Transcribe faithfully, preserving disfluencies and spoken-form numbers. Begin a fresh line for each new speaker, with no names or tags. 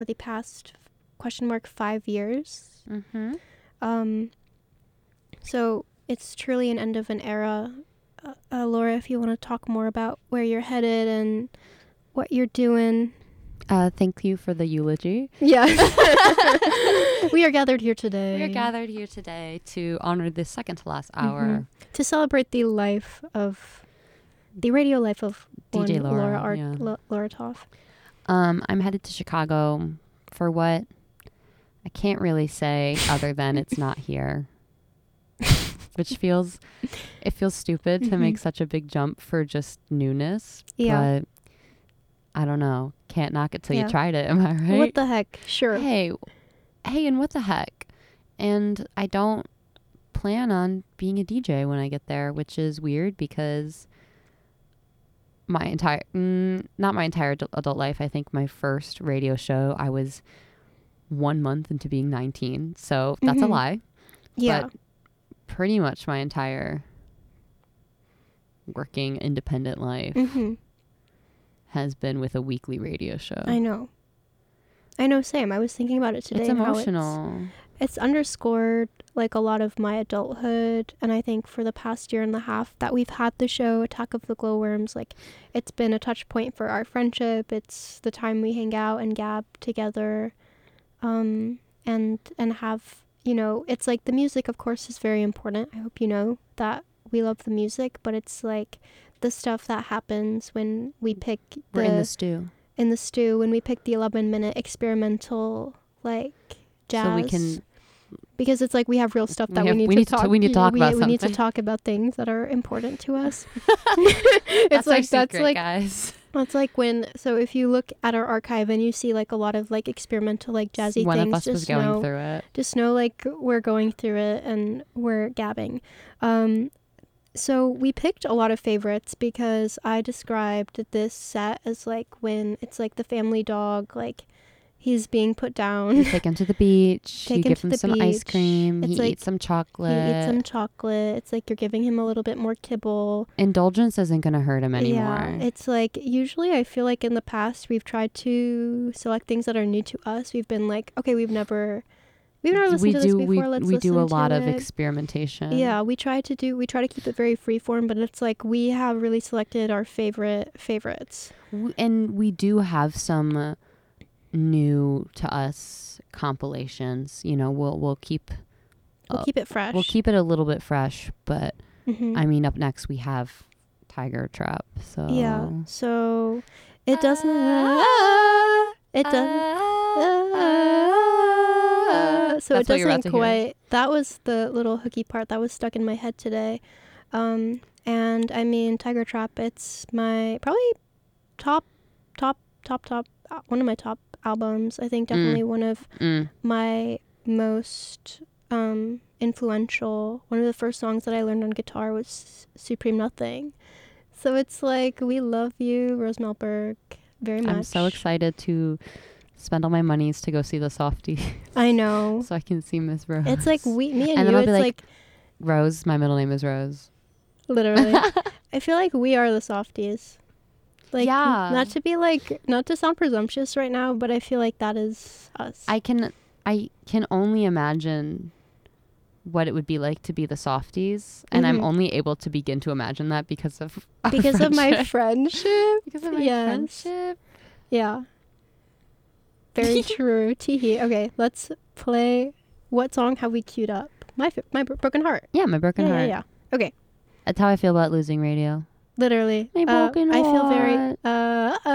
for the past question mark five years.
Mm-hmm.
Um, so it's truly an end of an era. Uh, uh, Laura, if you want to talk more about where you're headed and what you're doing.
Uh, thank you for the eulogy.
Yeah. We are gathered here today.
We are gathered here today to honor the second to last hour.
Mm-hmm. To celebrate the life of, the radio life of
D J
one
Laura,
Laura, Ar-
yeah.
La- Laura Toff.
Um, I'm headed to Chicago for what I can't really say other than it's not here. Which feels, it feels stupid
Mm-hmm.
to make such a big jump for just newness.
Yeah.
But I don't know. Can't knock it till
Yeah.
you tried it. Am I right?
What the heck? Sure.
Hey, hey, and what the heck? And I don't plan on being a D J when I get there, which is weird because my entire, mm, not my entire adult, adult life. I think my first radio show, I was one month into being nineteen. So that's
Mhm.
a lie.
Yeah.
But pretty much my entire working independent life
Mm-hmm.
has been with a weekly radio show.
I know. I know, same. I was thinking about it today.
It's
and how
emotional.
It's, it's underscored like a lot of my adulthood, and I think for the past year and a half that we've had the show Attack of the Glowworms, like it's been a touch point for our friendship. It's the time we hang out and gab together, um, and and have, you know, it's like the music, of course, is very important. I hope you know that we love the music, but it's like the stuff that happens when we pick the,
We're in the stew.
in the stew, when we pick the eleven minute experimental like jazz.
So we can,
because it's like we have real stuff that
We
we,
have-
need,
we
to
need to
talk
t- we need to talk
we,
about
we need to
something.
talk about things that are important to us. It's
that's
like
our secret,
that's like
guys.
that's like when, so if you look at our archive and you see like a lot of like experimental like jazzy
One
things,
of us
just
was going
know
through it.
just know like we're going through it and we're gabbing. Um, so we picked a lot of favorites because I described this set as like when it's like the family dog, like he's being put down.
You take him to the beach.
Take
you
him
give
to
him
the
some ice
beach.
cream.
It's
He
like
eats some
He
chocolate.
eats some chocolate. It's like you're giving him a little bit more kibble.
Indulgence isn't going to hurt him anymore.
Yeah, it's like usually I feel like in the past we've tried to select things that are new to us. We've been like, okay, we've never we've never listened
we
to
do
this before.
we,
Let's
we do a
listen
lot
to
of
it.
experimentation.
Yeah, we try to do we try to keep it very freeform, but it's like we have really selected our favorite favorites.
W- and we do have some uh, new to us compilations. You know, we'll we'll keep
We'll
uh,
keep it fresh.
we'll keep it a little bit fresh, but
Mhm.
I mean, up next we have Tiger Trap. So
Yeah. So it doesn't it doesn't so
That's
it
what you're about
doesn't
to hear.
quite, that was the little hooky part that was stuck in my head today. Um and I mean, Tiger Trap, it's my probably top top top top uh, one of my top albums. I think definitely one of
Mm.
my most um influential. One of the first songs that I learned on guitar was Supreme Nothing. So it's like, we love you, Rose Melberg, very much.
I'm so excited to spend all my monies to go see the Softie.
I know.
So I can see Miss Rose.
It's like we, me and,
And then
you,
I'll
it's
be
like,
like, Rose, my middle name is Rose.
literally. I feel like we are the Softies. Like,
Yeah.
not to be like, not to sound presumptuous right now, but I feel like that is us.
I can I can only imagine what it would be like to be the Softies, and I'm
Mhm.
only able to begin to imagine that because of our
because of my
friendship.
friendship.
because of my
Yes.
friendship.
Yeah. Very true. Teehee. Okay, let's play. What song have we queued up? My fi- my Bro- broken heart.
Yeah, my broken
yeah,
heart.
yeah, yeah. Okay.
That's how I feel about losing radio.
Literally.
My
Uh,
broken
I feel very
heart.
uh